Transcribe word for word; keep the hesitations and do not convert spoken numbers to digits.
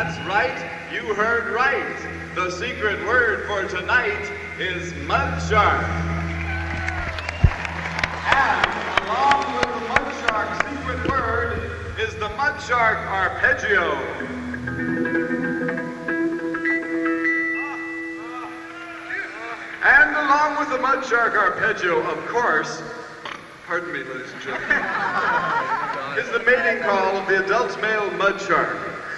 That's right, you heard right. The secret word for tonight is mudshark. And along with the mudshark secret word is the mudshark arpeggio. And along with the mudshark arpeggio, of course, pardon me, ladies and gentlemen, is the mating call of the adult male mudshark.